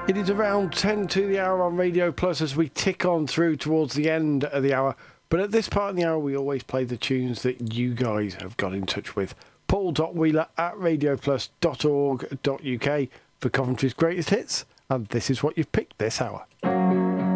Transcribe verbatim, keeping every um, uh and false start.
It is around ten to the hour on Radio Plus as we tick on through towards the end of the hour. But at this part of the hour, we always play the tunes that you guys have got in touch with. Paul Wheeler at radio plus dot org dot U K for Coventry's greatest hits. And this is what you've picked this hour.